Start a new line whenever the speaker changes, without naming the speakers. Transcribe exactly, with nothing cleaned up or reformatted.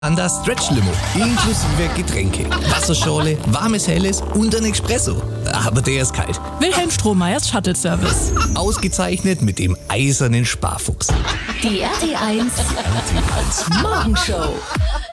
Panda Stretch Limo, inklusive Getränke, Wasserschorle, warmes Helles und ein Espresso. Aber der ist kalt.
Wilhelm Strohmeyers Shuttle Service.
Ausgezeichnet mit dem eisernen Sparfuchs.
Die R T eins Morgenshow.